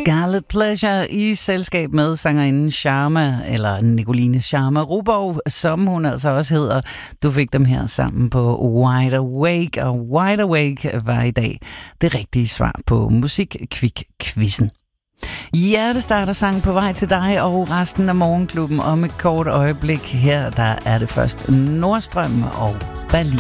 Scarlet Pleasure i selskab med sangerinden Sharma, eller Nicoline Sharma Ruborg, som hun altså også hedder. Du fik dem her sammen på Wide Awake, og Wide Awake var i dag det rigtige svar på Musikkvik-quizzen. Hjertestarter sang på vej til dig og resten af Morgenklubben om et kort øjeblik. Her der er det først Nordstrøm og Berlin.